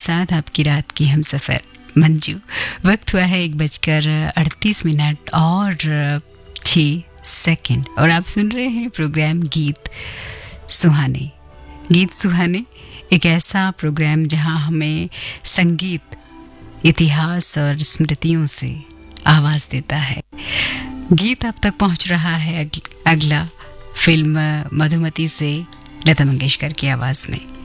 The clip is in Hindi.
साथ आपकी रात की हमसफर मंजू। वक्त हुआ है 1:38 और 6 सेकंड और आप सुन रहे हैं प्रोग्राम गीत सुहाने। गीत सुहाने एक ऐसा प्रोग्राम जहां हमें संगीत, इतिहास और स्मृतियों से आवाज़ देता है। गीत आप तक पहुंच रहा है अगला फिल्म मधुमती से लता मंगेशकर की आवाज़ में।